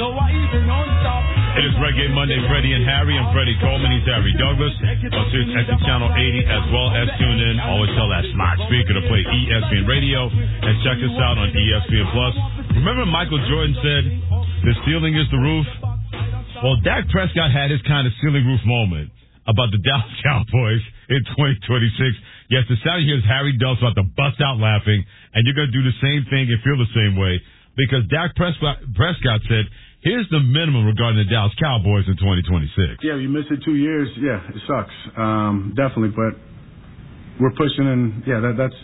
It is Reggae Monday, Freddie and Harry. I'm Freddie Coleman. He's Harry Douglas. On Sirius XM Channel 80, as well as tune in. Always tell that smart speaker to play ESPN Radio. And check us out on ESPN Plus. Remember Michael Jordan said, the ceiling is the roof? Well, Dak Prescott had his kind of ceiling roof moment about the Dallas Cowboys in 2026. Yes, the sound here is Harry Douglas about to bust out laughing, and you're going to do the same thing and feel the same way, because Dak Prescott said, here's the minimum regarding the Dallas Cowboys in 2026. Yeah, you miss it 2 years. Yeah, it sucks. Definitely, but we're pushing, and yeah, that's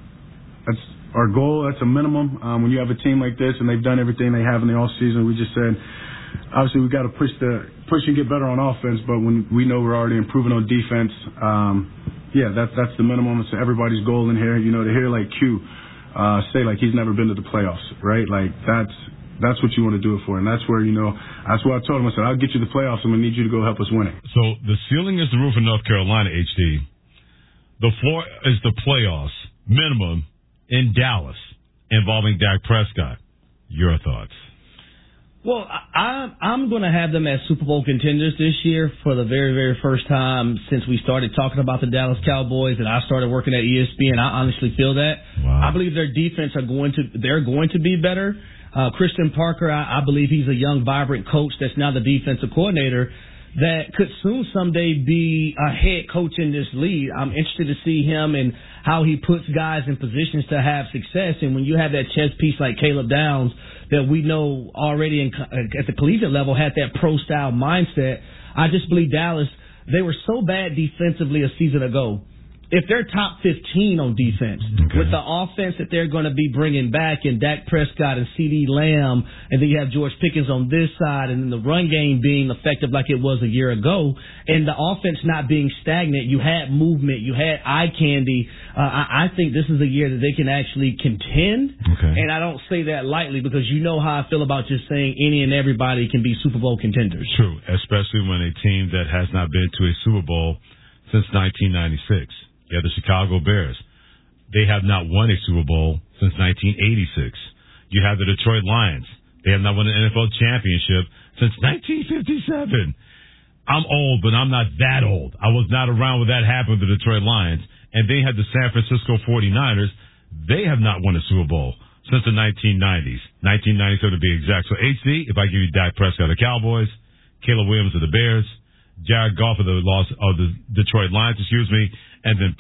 our goal. That's a minimum. When you have a team like this and they've done everything they have in the offseason, we just said, obviously we got to push and get better on offense, but when we know we're already improving on defense, yeah, that's the minimum. It's everybody's goal in here. You know, to hear like Q say like he's never been to the playoffs, right? Like that's what you want to do it for. And that's where, you know, that's what I told him. I said, I'll get you the playoffs. I'm going to need you to go help us win it. So the ceiling is the roof in North Carolina, HD. The floor is the playoffs minimum in Dallas involving Dak Prescott. Your thoughts? Well, I'm going to have them as Super Bowl contenders this year for the very, very first time since we started talking about the Dallas Cowboys and I started working at ESPN. I honestly feel that. Wow. I believe their defense they're going to be better. Christian Parker, I believe he's a young, vibrant coach that's now the defensive coordinator that could soon someday be a head coach in this league. I'm interested to see him and how he puts guys in positions to have success. And when you have that chess piece like Caleb Downs that we know already at the collegiate level had that pro-style mindset, I just believe Dallas, they were so bad defensively a season ago. If they're top 15 on defense, with the offense that they're going to be bringing back and Dak Prescott and CeeDee Lamb, and then you have George Pickens on this side, and then the run game being effective like it was a year ago, and the offense not being stagnant, you had movement, you had eye candy. I think this is a year that they can actually contend, and I don't say that lightly because you know how I feel about just saying any and everybody can be Super Bowl contenders. True, especially when a team that has not been to a Super Bowl since 1996. Yeah, the Chicago Bears. They have not won a Super Bowl since 1986. You have the Detroit Lions. They have not won an NFL championship since 1957. I'm old, but I'm not that old. I was not around when that happened with the Detroit Lions. And they had the San Francisco 49ers. They have not won a Super Bowl since the 1990s. 1997 to be exact. So, HC, if I give you Dak Prescott of the Cowboys, Caleb Williams of the Bears, Jared Goff of the Detroit Lions, and then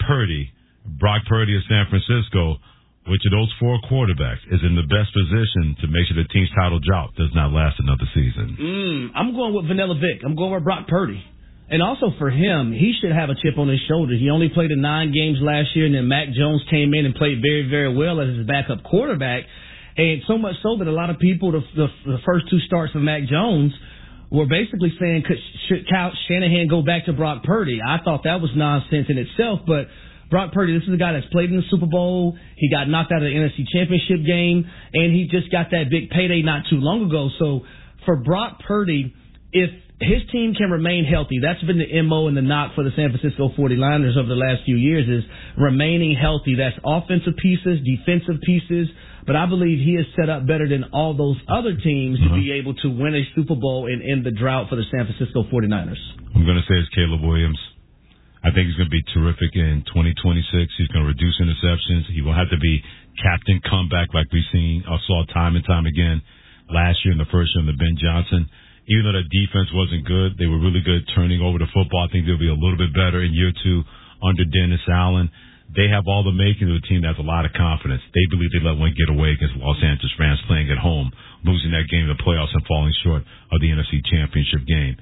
Brock Purdy of San Francisco, which of those four quarterbacks is in the best position to make sure the team's title drought does not last another season? I'm going with Vanilla Vic. I'm going with Brock Purdy. And also for him, he should have a chip on his shoulder. He only played in 9 games last year, and then Mac Jones came in and played very, very well as his backup quarterback. And so much so that a lot of people, the first 2 starts of Mac Jones, were basically saying, should Shanahan go back to Brock Purdy? I thought that was nonsense in itself, but Brock Purdy, this is a guy that's played in the Super Bowl. He got knocked out of the NFC Championship game, and he just got that big payday not too long ago. So for Brock Purdy, if his team can remain healthy, that's been the MO and the knock for the San Francisco 49ers over the last few years is remaining healthy. That's offensive pieces, defensive pieces, but I believe he is set up better than all those other teams to be able to win a Super Bowl and end the drought for the San Francisco 49ers. I'm going to say it's Caleb Williams. I think he's going to be terrific in 2026. He's going to reduce interceptions. He will have to be captain comeback like we've saw time and time again last year in the first year under Ben Johnson. Even though the defense wasn't good, they were really good turning over the football. I think they'll be a little bit better in year 2 under Dennis Allen. They have all the makings of a team that has a lot of confidence. They believe they let one get away against Los Angeles Rams playing at home, losing that game in the playoffs and falling short of the NFC Championship game.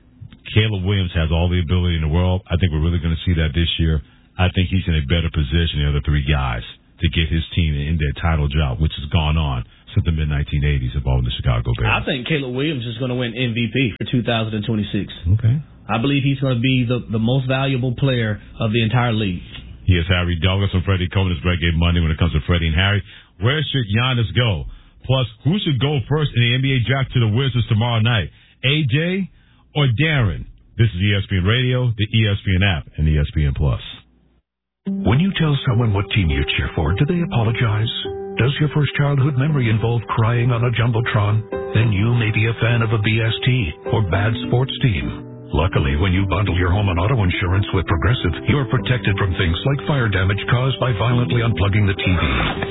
Caleb Williams has all the ability in the world. I think we're really going to see that this year. I think he's in a better position than the other 3 guys to get his team in their title drought, which has gone on since the mid-1980s involving the Chicago Bears. I think Caleb Williams is going to win MVP for 2026. Okay. I believe he's going to be the most valuable player of the entire league. He is Harry Douglas and Freddie Coleman. It's Reggae Monday when it comes to Freddie and Harry. Where should Giannis go? Plus, who should go first in the NBA draft to the Wizards tomorrow night? AJ or Darren? This is ESPN Radio, the ESPN app, and ESPN Plus. When you tell someone what team you cheer for, do they apologize? Does your first childhood memory involve crying on a Jumbotron? Then you may be a fan of a BST or bad sports team. Luckily, when you bundle your home and auto insurance with Progressive, you're protected from things like fire damage caused by violently unplugging the TV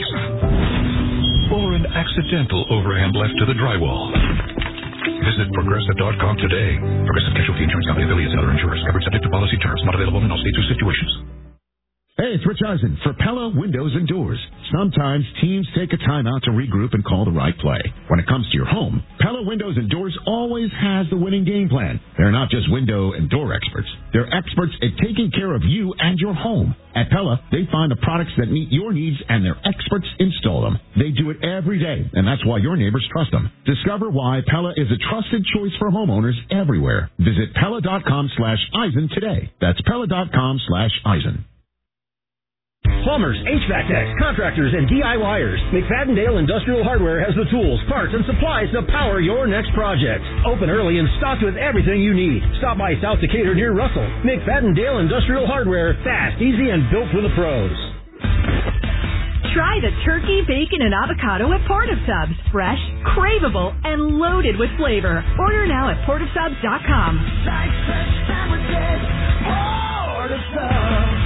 or an accidental overhand left to the drywall. Visit Progressive.com today. Progressive Casualty Insurance Company, affiliates, and other insurers. Coverage subject to policy terms. Not available in all states or situations. Hey, it's Rich Eisen for Pella Windows and Doors. Sometimes teams take a timeout to regroup and call the right play. When it comes to your home, Pella Windows and Doors always has the winning game plan. They're not just window and door experts. They're experts at taking care of you and your home. At Pella, they find the products that meet your needs and their experts install them. They do it every day, and that's why your neighbors trust them. Discover why Pella is a trusted choice for homeowners everywhere. Visit Pella.com/Eisen today. That's Pella.com/Eisen. Plumbers, HVAC techs, contractors, and DIYers. McFadden-Dale Industrial Hardware has the tools, parts, and supplies to power your next project. Open early and stocked with everything you need. Stop by South Decatur near Russell. McFadden-Dale Industrial Hardware. Fast, easy, and built for the pros. Try the turkey, bacon, and avocado at Portofsubs. Fresh, craveable, and loaded with flavor. Order now at portofsubs.com. Like fresh sandwiches, Portofsubs.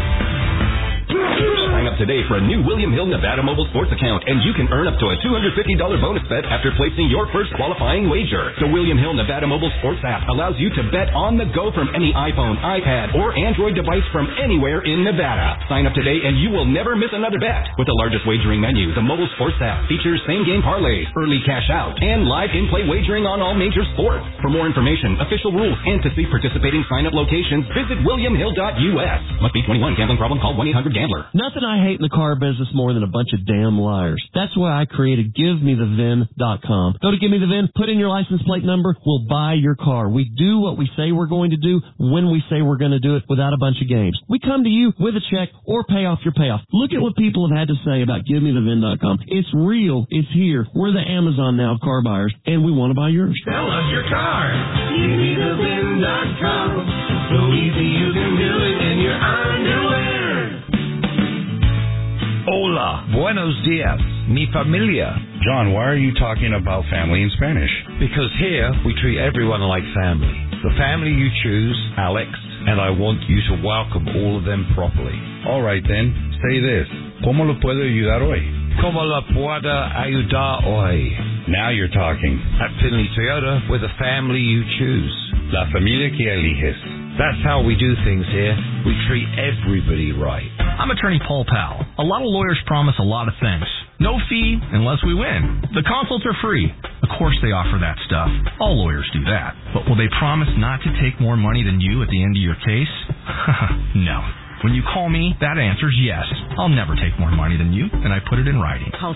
Sign up today for a new William Hill Nevada Mobile Sports account, and you can earn up to a $250 bonus bet after placing your first qualifying wager. The William Hill Nevada Mobile Sports app allows you to bet on the go from any iPhone, iPad, or Android device from anywhere in Nevada. Sign up today and you will never miss another bet. With the largest wagering menu, the Mobile Sports app features same-game parlays, early cash out, and live in-play wagering on all major sports. For more information, official rules, and to see participating sign-up locations, visit williamhill.us. Must be 21. Gambling problem? Call 1-800-GAMBLER. Nothing I hate in the car business more than a bunch of damn liars. That's why I created GiveMeTheVIN.com. Go to Give Me the VIN, put in your license plate number, we'll buy your car. We do what we say we're going to do when we say we're going to do it without a bunch of games. We come to you with a check or pay off your payoff. Look at what people have had to say about GiveMeTheVIN.com. It's real. It's here. We're the Amazon now of car buyers, and we want to buy yours. Sell us your car. GiveMeTheVIN.com. So easy you can do it in your underwear. Hola, buenos dias, mi familia. John, why are you talking about family in Spanish? Because here we treat everyone like family. The family you choose, Alex, and I want you to welcome all of them properly. All right then, say this. ¿Cómo lo puedo ayudar hoy? ¿Cómo la puedo ayudar hoy? Now you're talking. At Finley Toyota, we're the family you choose. La familia que eliges. That's how we do things here. We treat everybody right. I'm attorney Paul Powell. A lot of lawyers promise a lot of things. No fee unless we win. The consults are free. Of course they offer that stuff. All lawyers do that. But will they promise not to take more money than you at the end of your case? No. When you call me, that answer's yes. I'll never take more money than you, and I put it in writing. Call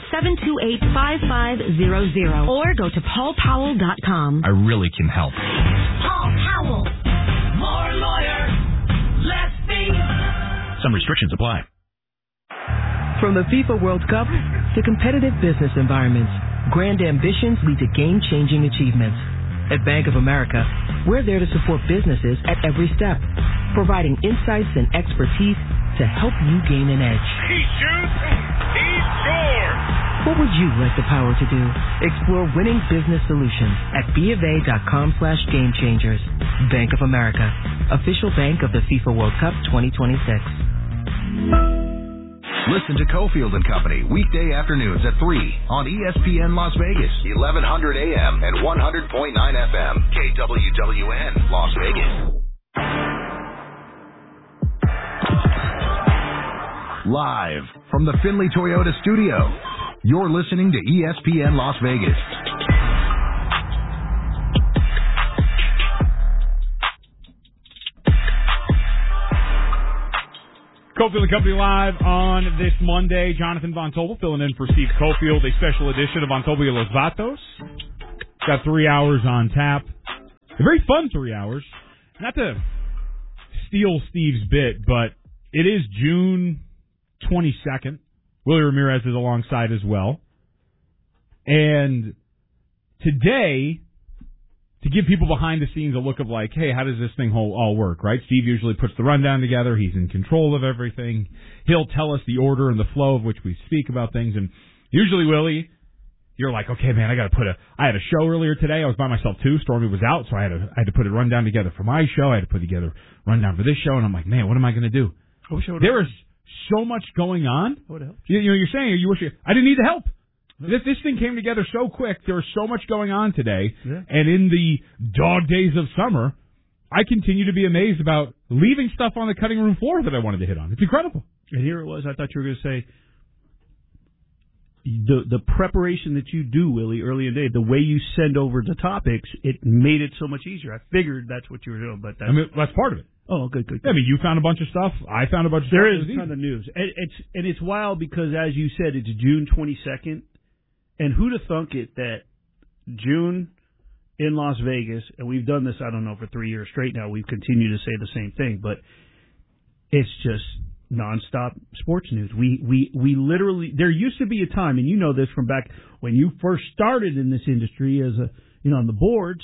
728-5500 or go to paulpowell.com. I really can help. Paul Powell. More lawyer, less fee. Some restrictions apply. From the FIFA World Cup to competitive business environments, grand ambitions lead to game-changing achievements. At Bank of America, we're there to support businesses at every step, providing insights and expertise to help you gain an edge. He shoots, he scores. What would you like the power to do? Explore winning business solutions at BofA.com/gamechangers. Bank of America, official bank of the FIFA World Cup 2026. Listen to Cofield and Company weekday afternoons at 3 on ESPN Las Vegas, 1100 AM and 100.9 FM, KWWN Las Vegas. Live from the Finley Toyota studio, you're listening to ESPN Las Vegas. Cofield and Company live on this Monday. Jonathan Von Tobel filling in for Steve Cofield, a special edition of Von Tobel y Los Vatos. Got 3 hours on tap. A very fun 3 hours. Not to steal Steve's bit, but it is June 22nd. Willie Ramirez is alongside as well. And today, to give people behind the scenes a look of like, hey, how does this thing all work, right? Steve usually puts the rundown together. He's in control of everything. He'll tell us the order and the flow of which we speak about things. And Usually, Willie, you're like, okay, man, I had a show earlier today. I was by myself too. Stormy was out, so I had to put a rundown together for my show. I had to put together a rundown for this show, and I'm like, man, what am I going to do? There is so much going on. I would have helped. You're saying you wish I didn't need the help. This thing came together so quick. There was so much going on today, and in the dog days of summer, I continue to be amazed about leaving stuff on the cutting room floor that I wanted to hit on. It's incredible. And here it was. I thought you were going to say the preparation that you do, Willie, early in the day, the way you send over the topics, it made it so much easier. I figured that's what you were doing, but that's part of it. Oh, good. Yeah, I mean, you found a bunch of stuff. I found a bunch of stuff. There is a ton of news. It's wild because, as you said, it's June 22nd. And who'd have thunk it that June in Las Vegas, and we've done this, I don't know, for 3 years straight now. We've continued to say the same thing, but it's just nonstop sports news. We literally, there used to be a time, and you know this from back when you first started in this industry as on the boards.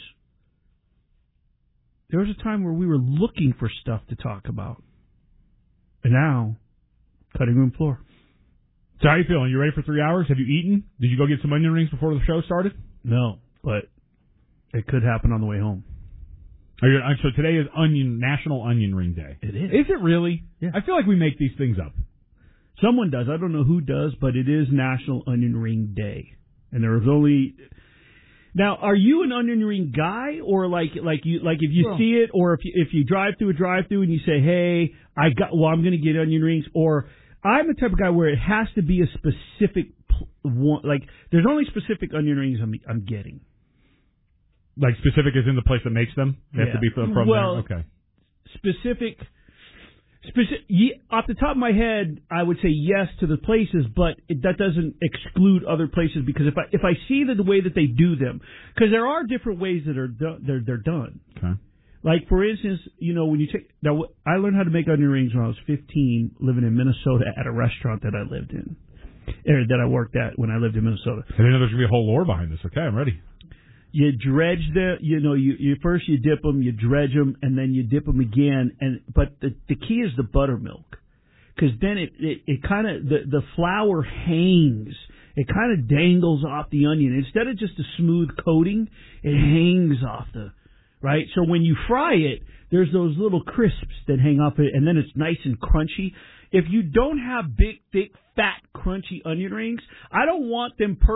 There was a time where we were looking for stuff to talk about. And now, cutting room floor. So how are you feeling? You ready for 3 hours? Have you eaten? Did you go get some onion rings before the show started? No, but it could happen on the way home. So today is National Onion Ring Day. It is. Is it really? Yeah. I feel like we make these things up. Someone does. I don't know who does, but it is National Onion Ring Day. And there is only... Now, are you an onion ring guy, or like if you see it, or if you drive through a drive-through and you say, "Hey, I'm going to get onion rings," or I'm the type of guy where it has to be a specific one. Like, there's only specific onion rings I'm getting. Like specific is in the place that makes them? They have to be from there? Okay. Specific, off the top of my head, I would say yes to the places, but that doesn't exclude other places, because if I see the way that they do them, because there are different ways that they're done. Okay. Like, for instance, when you take... Now, I learned how to make onion rings when I was 15, living in Minnesota at a restaurant that I lived in, or that I worked at when I lived in Minnesota. I didn't know there's going to be a whole lore behind this. Okay, I'm ready. You dredge you first you dip them, you dredge them, and then you dip them again. But the key is the buttermilk, because then it kind of, the flour hangs. It kind of dangles off the onion. Instead of just a smooth coating, it hangs off right? So when you fry it, there's those little crisps that hang off it, and then it's nice and crunchy. If you don't have big, thick, fat, crunchy onion rings, I don't want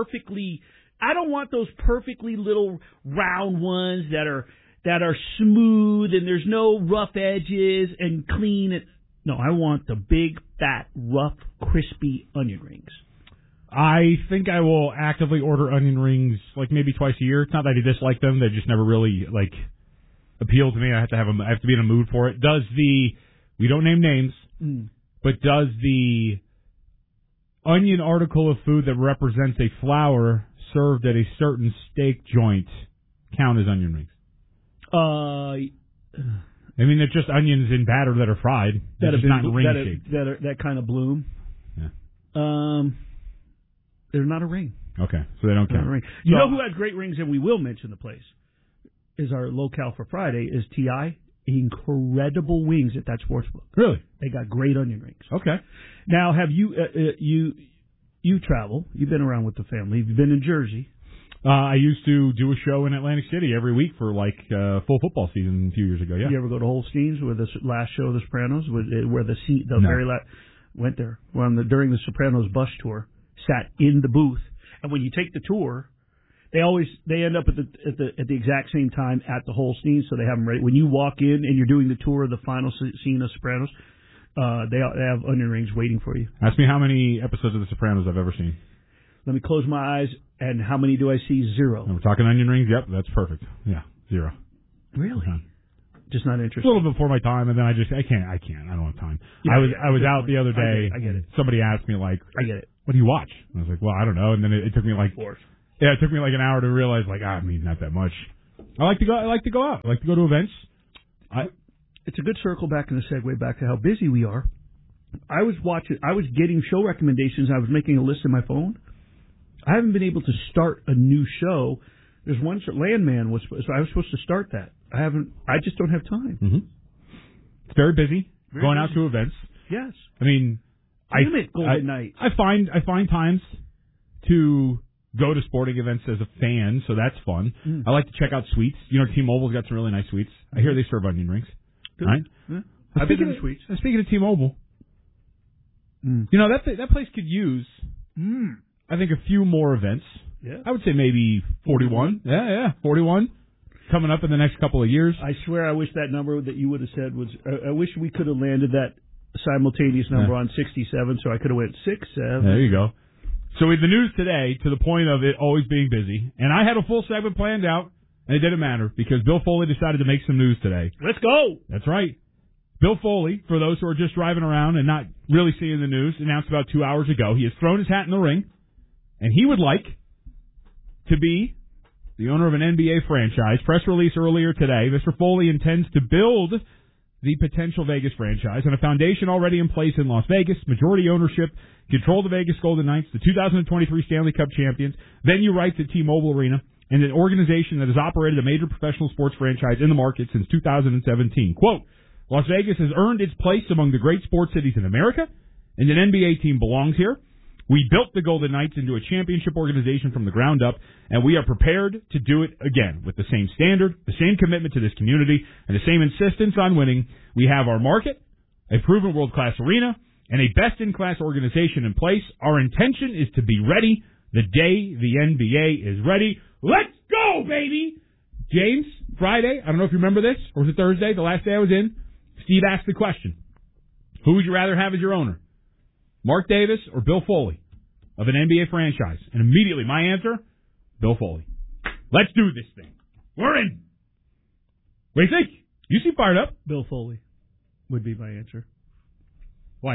those perfectly little round ones that are smooth and there's no rough edges and clean. No, I want the big, fat, rough, crispy onion rings. I think I will actively order onion rings like maybe twice a year. It's not that I dislike them; they just never really appeal to me. I have to be in a mood for it. We don't name names, but does the onion article of food that represents a flour served at a certain steak joint count as onion rings? I mean, they're just onions in batter that are fried. They're just not ring shaped. That kind of bloom. Yeah. They're not a ring. Okay, so they don't count. You know who has great rings, and we will mention the place, is our locale for Friday, is T.I. Incredible wings at that sportsbook. Really? They got great onion rings. Okay. Now, have you you travel? You've been around with the family. You've been in Jersey. I used to do a show in Atlantic City every week for full football season a few years ago. Yeah. Did you ever go to Holstein's with the last show of The Sopranos, where the No. very last went there during the Sopranos bus tour? Sat in the booth, and when you take the tour, they end up at the exact same time at the Holstein, so they have them ready. When you walk in and you're doing the tour of the final scene of Sopranos, they have onion rings waiting for you. Ask me how many episodes of The Sopranos I've ever seen. Let me close my eyes, and how many do I see? 0. And we're talking onion rings. Yep, that's perfect. Yeah, 0. Really? Just not interested. A little bit before my time, and then I can't. I don't have time. Yeah, I was out the other day. I get it. Somebody asked me I get it. what do you watch? And I was like, well, I don't know. And then it took me it took me an hour to realize not that much. I like to go out. I like to go to events. It's a good circle back and a segue back to how busy we are. I was getting show recommendations. I was making a list in my phone. I haven't been able to start a new show. There's one, Landman I was supposed to start that. I just don't have time. Mm-hmm. It's very busy. Going out to events. Yes. I mean, Damn it, Golden Knight. I find times to go to sporting events as a fan, so that's fun. I like to check out suites. You know, T-Mobile's got some really nice suites. I hear they serve onion rings. Good. Right? Yeah. I've been in the suites. Speaking of T-Mobile, you know, that place could use, I think, a few more events. Yeah. I would say maybe 41. Yeah, 41 coming up in the next couple of years. I swear I wish that number that you would have said was, I wish we could have landed that simultaneous number on 67, so I could have went 6-7. There you go. So with the news today, to the point of it always being busy, and I had a full segment planned out, and it didn't matter because Bill Foley decided to make some news today. Let's go! That's right. Bill Foley, for those who are just driving around and not really seeing the news, announced about 2 hours ago he has thrown his hat in the ring, and he would like to be the owner of an NBA franchise. Press release earlier today, Mr. Foley intends to build the potential Vegas franchise on a foundation already in place in Las Vegas, majority ownership, control the Vegas Golden Knights, the 2023 Stanley Cup champions, venue rights at T-Mobile Arena, and an organization that has operated a major professional sports franchise in the market since 2017. Quote, Las Vegas has earned its place among the great sports cities in America, and an NBA team belongs here. We built the Golden Knights into a championship organization from the ground up, and we are prepared to do it again with the same standard, the same commitment to this community, and the same insistence on winning. We have our market, a proven world-class arena, and a best-in-class organization in place. Our intention is to be ready the day the NBA is ready. Let's go, baby! James, Friday, I don't know if you remember this, or was it Thursday, the last day I was in, Steve asked the question, who would you rather have as your owner? Mark Davis or Bill Foley of an NBA franchise? And immediately my answer, Bill Foley. Let's do this thing. We're in. What do you think? You seem fired up. Bill Foley would be my answer. Why?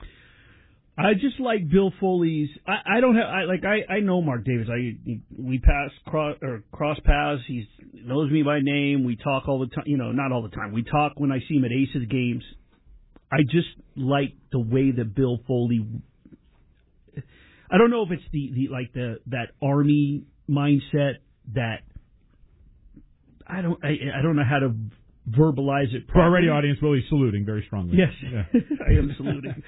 I just like Bill Foley's. I don't have. I know Mark Davis. We cross paths. He knows me by name. We talk all the time. You know, not all the time. We talk when I see him at Aces games. I just like the way that Bill Foley. I don't know if it's that Army mindset that I don't know how to verbalize it properly. For our radio audience, Willie's saluting very strongly. Yes, yeah. I am saluting.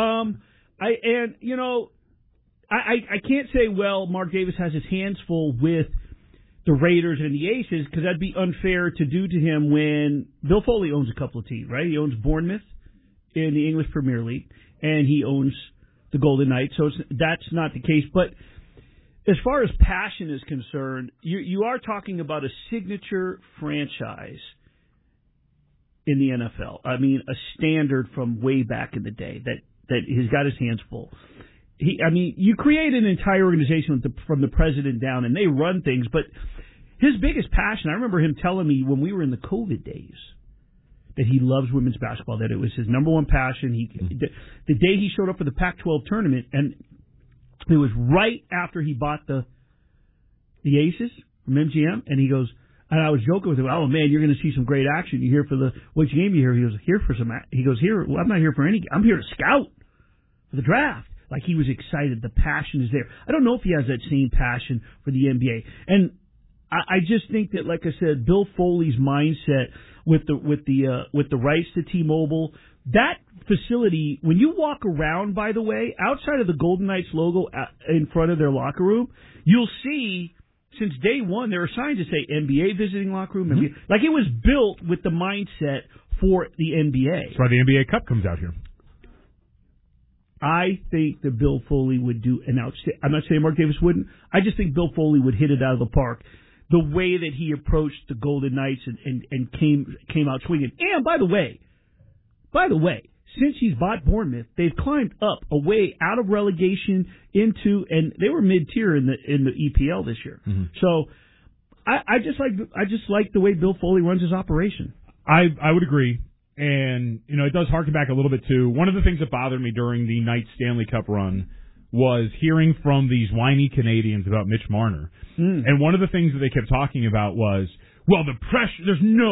I can't say, well, Mark Davis has his hands full with the Raiders and the Aces, because that'd be unfair to do to him when Bill Foley owns a couple of teams, right? He owns Bournemouth in the English Premier League, and he owns the Golden Knights, so that's not the case. But as far as passion is concerned, you are talking about a signature franchise in the NFL. I mean, a standard from way back in the day that he's got his hands full. You create an entire organization from the president down, and they run things, but his biggest passion, I remember him telling me when we were in the COVID days, that he loves women's basketball, that it was his number one passion. The day he showed up for the Pac-12 tournament, and it was right after he bought the Aces from MGM, and he goes, and I was joking with him, oh man, you're going to see some great action. You here for which game you here? He goes, here for some, he goes, here, well, I'm not here for any, I'm here to scout for the draft. Like, he was excited. The passion is there. I don't know if he has that same passion for the NBA. And I just think that, like I said, Bill Foley's mindset with the rights to T-Mobile, that facility, when you walk around, by the way, outside of the Golden Knights logo in front of their locker room, you'll see, since day one, there are signs that say NBA visiting locker room. NBA. Like, it was built with the mindset for the NBA. That's why the NBA Cup comes out here. I think that Bill Foley would do an outstanding. I'm not saying Mark Davis wouldn't. I just think Bill Foley would hit it out of the park. The way that he approached the Golden Knights and came out swinging. And by the way, since he's bought Bournemouth, they've climbed up a way out of relegation into, and they were mid-tier in the EPL this year. Mm-hmm. So I just like the way Bill Foley runs his operation. I would agree. And, it does harken back a little bit to one of the things that bothered me during the Knights Stanley Cup run was hearing from these whiny Canadians about Mitch Marner. And one of the things that they kept talking about was, well, the pressure, there's no